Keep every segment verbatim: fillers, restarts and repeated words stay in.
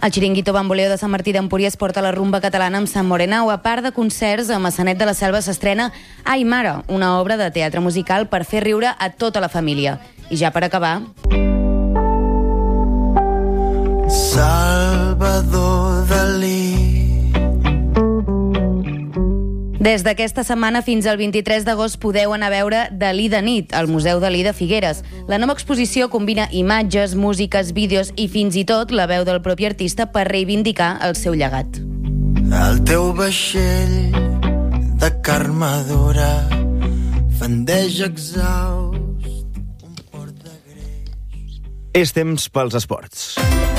El Xiringuito Bamboleo de Sant Martí d'Empúries porta la rumba catalana amb Sant Morenau. A part de concerts, a Massanet de la Selva s'estrena Ai Mare, una obra de teatre musical per fer riure a tota la família. I ja per acabar... Salvador Dalí. Des d'aquesta setmana fins al vint-i-tres d'agost podeu anar a veure Dalí de nit, al Museu Dalí de Figueres. La nova exposició combina imatges, músiques, vídeos i fins i tot la veu del propi artista per reivindicar el seu llegat. El teu vaixell de carn madura fendeix exhaust un port de greix. És temps pels esports.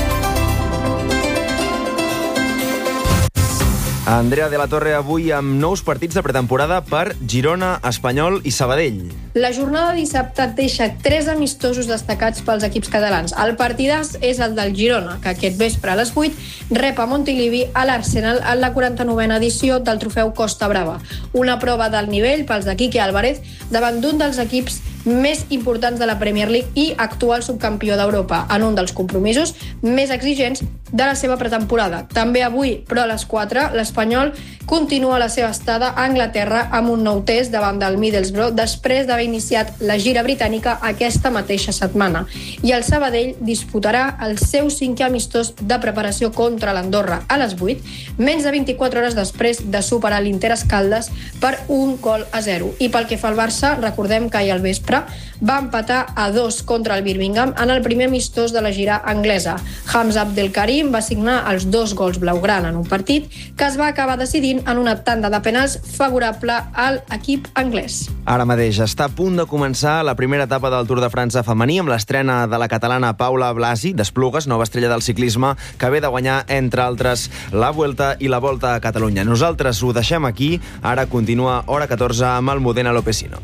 Andrea de la Torre, avui amb nous partits de pretemporada per Girona, Espanyol i Sabadell. La jornada de dissabte deixa tres amistosos destacats pels equips catalans. El partidàs és el del Girona, que aquest vespre a les vuit rep a Montilivi a l'Arsenal en la quaranta-novena edició del trofeu Costa Brava. Una prova d'alt nivell pels de Quique Álvarez davant d'un dels equips més importants de la Premier League i actual subcampió d'Europa, en un dels compromisos més exigents de la seva pretemporada. També avui, però a les quatre, l'Espanyol continua la seva estada a Anglaterra amb un nou test davant del Middlesbrough després d'haver iniciat la gira britànica aquesta mateixa setmana. I el Sabadell disputarà el seu cinquè amistós de preparació contra l'Andorra a les vuit, menys de vint-i-quatre hores després de superar l'Inter Escaldes per un gol a zero. I pel que fa al Barça, recordem que ahir al vespre va empatar a dos contra el Birmingham en el primer amistós de la gira anglesa. Hamza Abdelkarim va signar els dos gols blaugrana en un partit que es va acabar decidint en una tanda de penals favorable al equip anglès. Ara mateix està a punt de començar la primera etapa del Tour de França femení amb l'estrena de la catalana Paula Blasi d'Esplugues, nova estrella del ciclisme, que ve de guanyar, entre altres, la Vuelta i la Volta a Catalunya. Nosaltres ho deixem aquí. Ara continua Hora catorze amb Almudena Lopesino.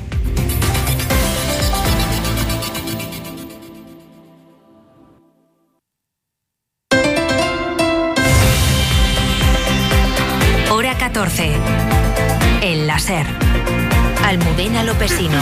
catorce. El láser. Almudena Lopesino.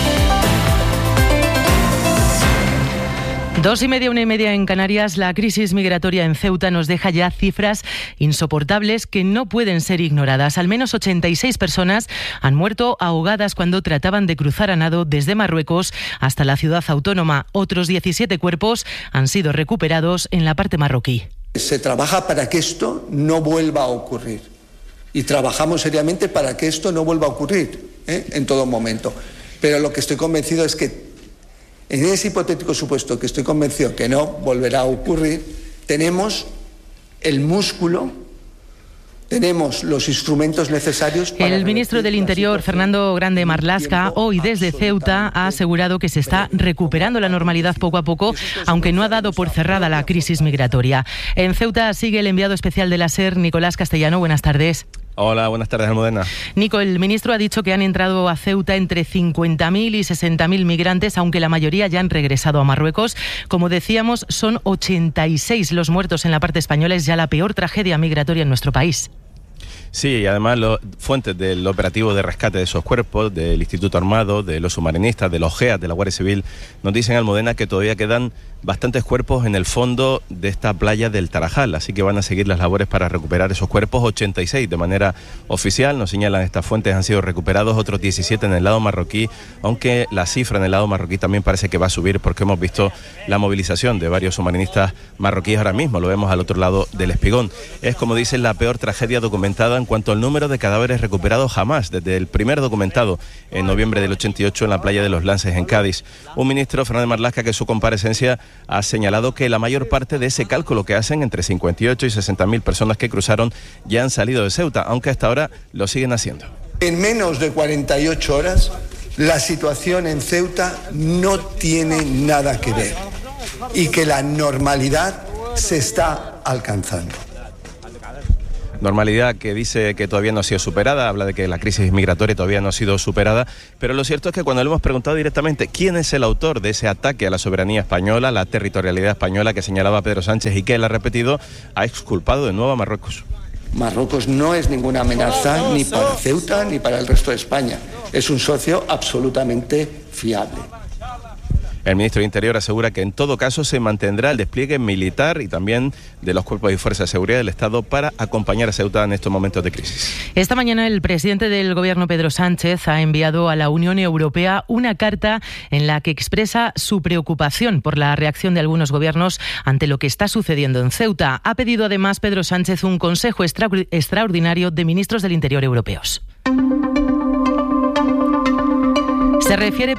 Dos y media, una y media en Canarias. La crisis migratoria en Ceuta nos deja ya cifras insoportables que no pueden ser ignoradas. Al menos ochenta y seis personas han muerto ahogadas cuando trataban de cruzar a nado desde Marruecos hasta la ciudad autónoma. Otros diecisiete cuerpos han sido recuperados en la parte marroquí. Se trabaja para que esto no vuelva a ocurrir. Y trabajamos seriamente para que esto no vuelva a ocurrir, ¿eh? en todo momento. Pero lo que estoy convencido es que en ese hipotético supuesto que estoy convencido que no volverá a ocurrir, tenemos el músculo, tenemos los instrumentos necesarios para... El ministro del Interior, Fernando Grande Marlaska, hoy desde Ceuta ha asegurado que se está recuperando la normalidad poco a poco, aunque no ha dado por cerrada la crisis migratoria. En Ceuta sigue el enviado especial de la SER, Nicolás Castellano. Buenas tardes. Hola, buenas tardes, Almudena. Nico, el ministro ha dicho que han entrado a Ceuta entre cincuenta mil y sesenta mil migrantes, aunque la mayoría ya han regresado a Marruecos. Como decíamos, son ochenta y seis los muertos en la parte española. Es ya la peor tragedia migratoria en nuestro país. Sí, y además los fuentes del operativo de rescate de esos cuerpos, del Instituto Armado, de los submarinistas, de los G E A, de la Guardia Civil, nos dicen, Almudena, que todavía quedan bastantes cuerpos en el fondo de esta playa del Tarajal, así que van a seguir las labores para recuperar esos cuerpos. Ochenta y seis de manera oficial, nos señalan estas fuentes, han sido recuperados, otros diecisiete en el lado marroquí, aunque la cifra en el lado marroquí también parece que va a subir porque hemos visto la movilización de varios submarinistas marroquíes ahora mismo, lo vemos al otro lado del Espigón. Es, como dicen, la peor tragedia documentada en cuanto al número de cadáveres recuperados jamás, desde el primer documentado en noviembre del ochenta y ocho en la playa de los Lances en Cádiz. Un ministro, Fernández Marlaska, que en su comparecencia ha señalado que la mayor parte de ese cálculo que hacen, entre cincuenta y ocho y sesenta mil personas que cruzaron, ya han salido de Ceuta, aunque hasta ahora lo siguen haciendo. En menos de cuarenta y ocho horas, la situación en Ceuta no tiene nada que ver y que la normalidad se está alcanzando. Normalidad que dice que todavía no ha sido superada, habla de que la crisis migratoria todavía no ha sido superada, pero lo cierto es que cuando le hemos preguntado directamente quién es el autor de ese ataque a la soberanía española, la territorialidad española que señalaba Pedro Sánchez y que él ha repetido, ha exculpado de nuevo a Marruecos. Marruecos no es ninguna amenaza ni para Ceuta ni para el resto de España, es un socio absolutamente fiable. El ministro de Interior asegura que en todo caso se mantendrá el despliegue militar y también de los cuerpos y fuerzas de seguridad del Estado para acompañar a Ceuta en estos momentos de crisis. Esta mañana el presidente del Gobierno, Pedro Sánchez, ha enviado a la Unión Europea una carta en la que expresa su preocupación por la reacción de algunos gobiernos ante lo que está sucediendo en Ceuta. Ha pedido además Pedro Sánchez un Consejo extra- extraordinario de ministros del Interior europeos. Se refiere